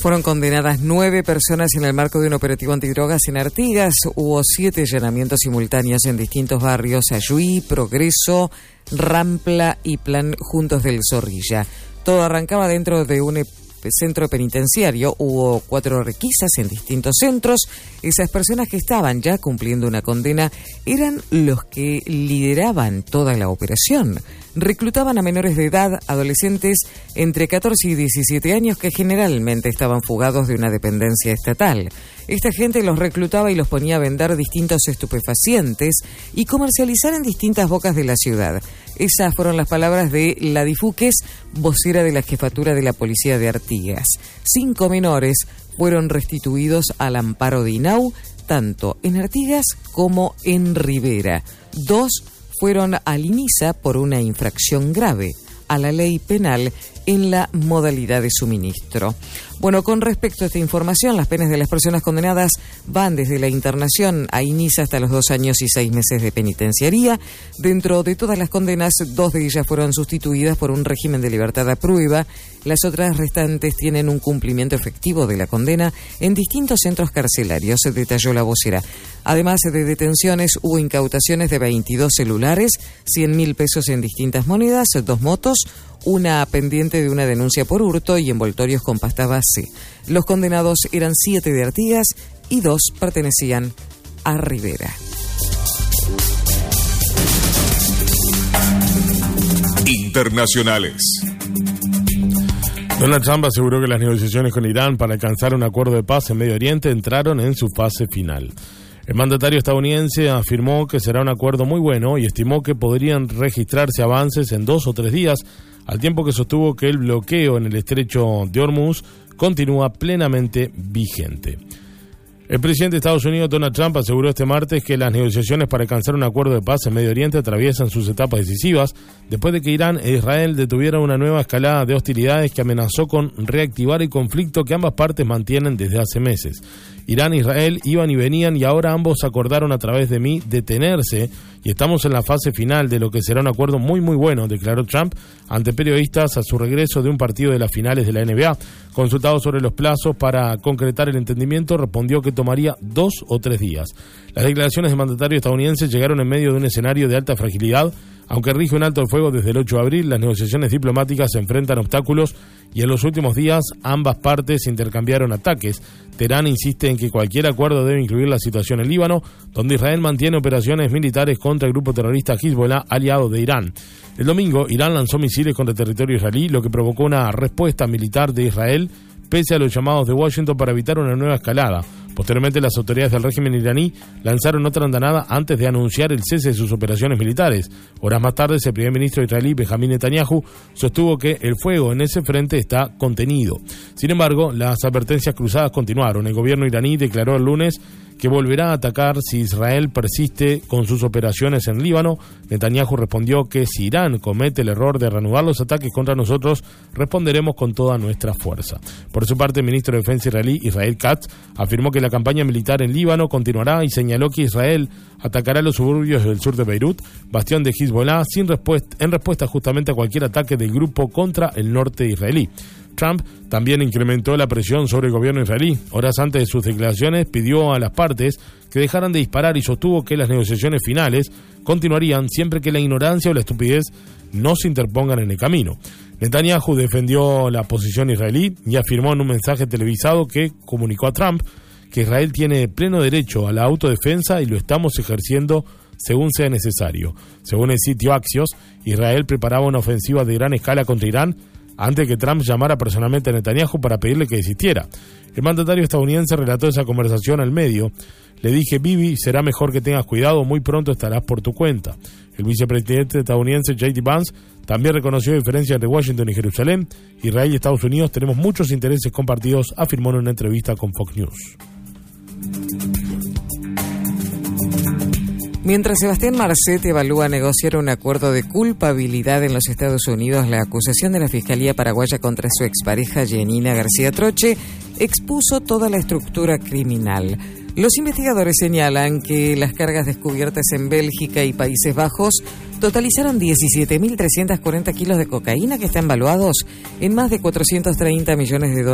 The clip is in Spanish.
Fueron condenadas 9 personas en el marco de un operativo antidrogas en Artigas. Hubo 7 allanamientos simultáneos en distintos barrios: Ayuí, Progreso, Rampla y Plan Juntos del Zorrilla. Todo arrancaba dentro de un centro penitenciario. Hubo 4 requisas en distintos centros. Esas personas que estaban ya cumpliendo una condena eran los que lideraban toda la operación. Reclutaban a menores de edad, adolescentes entre 14 y 17 años que generalmente estaban fugados de una dependencia estatal. Esta gente los reclutaba y los ponía a vender distintos estupefacientes y comercializar en distintas bocas de la ciudad. Esas fueron las palabras de Ladi Fúquez, vocera de la Jefatura de la Policía de Artigas. 5 menores fueron restituidos al amparo de INAU, tanto en Artigas como en Rivera. 2 fueron al INISA por una infracción grave a la ley penal en la modalidad de suministro. Bueno, con respecto a esta información, las penas de las personas condenadas van desde la internación a INISA hasta los 2 años y 6 meses de penitenciaría. Dentro de todas las condenas, 2 de ellas fueron sustituidas por un régimen de libertad a prueba. Las otras restantes tienen un cumplimiento efectivo de la condena en distintos centros carcelarios, se detalló la vocera. Además de detenciones, hubo incautaciones de 22 celulares, 100.000 pesos en distintas monedas, 2 motos, una pendiente de una denuncia por hurto y envoltorios con pasta base. Los condenados eran 7 de Artigas y 2 pertenecían a Rivera. Internacionales. Donald Trump aseguró que las negociaciones con Irán para alcanzar un acuerdo de paz en Medio Oriente entraron en su fase final. El mandatario estadounidense afirmó que será un acuerdo muy bueno y estimó que podrían registrarse avances en 2 o 3 días, al tiempo que sostuvo que el bloqueo en el estrecho de Hormuz continúa plenamente vigente. El presidente de Estados Unidos, Donald Trump, aseguró este martes que las negociaciones para alcanzar un acuerdo de paz en Medio Oriente atraviesan sus etapas decisivas después de que Irán e Israel detuvieran una nueva escalada de hostilidades que amenazó con reactivar el conflicto que ambas partes mantienen desde hace meses. Irán e Israel iban y venían y ahora ambos acordaron a través de mí detenerse y estamos en la fase final de lo que será un acuerdo muy muy bueno, declaró Trump ante periodistas a su regreso de un partido de las finales de la NBA. Consultado sobre los plazos para concretar el entendimiento, respondió que tomaría 2 o 3 días. Las declaraciones del mandatario estadounidense llegaron en medio de un escenario de alta fragilidad. Aunque rige un alto el fuego desde el 8 de abril, las negociaciones diplomáticas se enfrentan a obstáculos y en los últimos días ambas partes intercambiaron ataques. Teherán insiste en que cualquier acuerdo debe incluir la situación en Líbano, donde Israel mantiene operaciones militares contra el grupo terrorista Hezbollah, aliado de Irán. El domingo, Irán lanzó misiles contra el territorio israelí, lo que provocó una respuesta militar de Israel, pese a los llamados de Washington para evitar una nueva escalada. Posteriormente, las autoridades del régimen iraní lanzaron otra andanada antes de anunciar el cese de sus operaciones militares. Horas más tarde, el primer ministro israelí, Benjamin Netanyahu, sostuvo que el fuego en ese frente está contenido. Sin embargo, las advertencias cruzadas continuaron. El gobierno iraní declaró el lunes que volverá a atacar si Israel persiste con sus operaciones en Líbano. Netanyahu respondió que si Irán comete el error de reanudar los ataques contra nosotros, responderemos con toda nuestra fuerza. Por su parte, el ministro de Defensa israelí, Israel Katz, afirmó que la campaña militar en Líbano continuará y señaló que Israel atacará los suburbios del sur de Beirut, bastión de Hezbollah, en respuesta justamente a cualquier ataque del grupo contra el norte israelí. Trump también incrementó la presión sobre el gobierno israelí. Horas antes de sus declaraciones pidió a las partes que dejaran de disparar y sostuvo que las negociaciones finales continuarían siempre que la ignorancia o la estupidez no se interpongan en el camino. Netanyahu defendió la posición israelí y afirmó en un mensaje televisado que comunicó a Trump que Israel tiene pleno derecho a la autodefensa y lo estamos ejerciendo según sea necesario. Según el sitio Axios, Israel preparaba una ofensiva de gran escala contra Irán antes que Trump llamara personalmente a Netanyahu para pedirle que desistiera. El mandatario estadounidense relató esa conversación al medio. Le dije, Bibi, será mejor que tengas cuidado, muy pronto estarás por tu cuenta. El vicepresidente estadounidense J.D. Vance también reconoció diferencias entre Washington y Jerusalén. Israel y Estados Unidos tenemos muchos intereses compartidos, afirmó en una entrevista con Fox News. Mientras Sebastián Marcet evalúa negociar un acuerdo de culpabilidad en los Estados Unidos, la acusación de la Fiscalía paraguaya contra su expareja Janina García Troche expuso toda la estructura criminal. Los investigadores señalan que las cargas descubiertas en Bélgica y Países Bajos totalizaron 17.340 kilos de cocaína que están valuados en más de 430 millones de dólares.